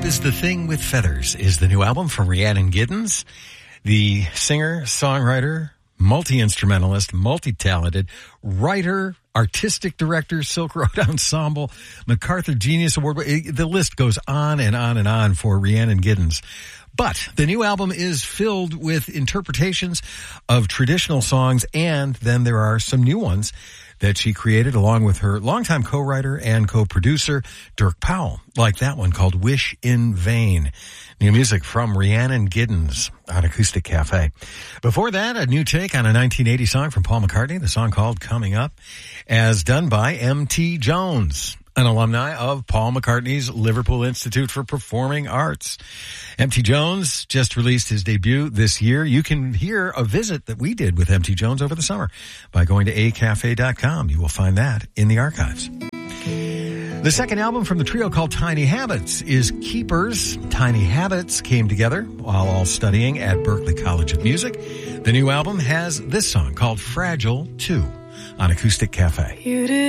is the Thing with Feathers is the new album from Rhiannon Giddens, the singer, songwriter, multi-instrumentalist, multi-talented, writer, artistic director, Silk Road Ensemble, MacArthur Genius Award. The list goes on and on and on for Rhiannon Giddens. But the new album is filled with interpretations of traditional songs, and then there are some new ones that she created along with her longtime co-writer and co-producer, Dirk Powell, like that one called Wish in Vain. New music from Rhiannon Giddens on Acoustic Cafe. Before that, a new take on a 1980 song from Paul McCartney, the song called Coming Up, as done by M.T. Jones, an alumni of Paul McCartney's Liverpool Institute for Performing Arts. M.T. Jones just released his debut this year. You can hear a visit that we did with M.T. Jones over the summer by going to acafe.com. You will find that in the archives. The second album from the trio called Tiny Habits is Keepers. Tiny Habits came together while all studying at Berklee College of Music. The new album has this song called Fragile 2 on Acoustic Cafe.